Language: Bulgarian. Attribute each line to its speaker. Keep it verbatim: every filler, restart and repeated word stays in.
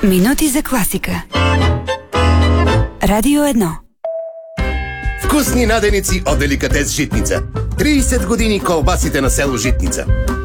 Speaker 1: Минути за класика. Радио едно.
Speaker 2: Вкусни наденици от деликатес Житница. трийсет години колбасите на село Житница.